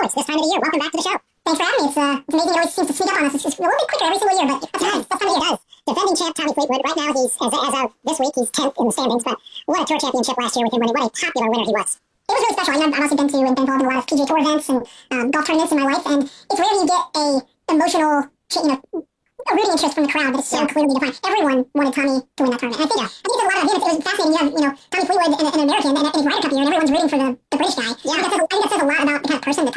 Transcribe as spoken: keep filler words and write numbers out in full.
it's this time of the year. Welcome back to the show. Thanks for having me. It's, uh, it's amazing. It always seems to sneak up on us. It's just a little bit quicker every single year, but that's nice. That's time of year does. Defending champ Tommy Fleetwood. Right now, he's as, as of this week, he's tenth in the standings. But what a tour championship last year with him winning. What a popular winner he was. It was really special. I know I've also been to and been involved in a lot of P G A Tour events and um, golf tournaments in my life, and it's rare you get a emotional, you know, a rooting interest from the crowd that is so yeah. clearly defined. Everyone wanted Tommy to win that tournament. And I think, yeah. I think there's a lot of him. It was fascinating. You have, you know, Tommy Fleetwood, an, an American, and, and he's Ryder Cup year, and everyone's rooting for the, the British guy. Yeah. I think that says, I think that says a lot about the kind of person that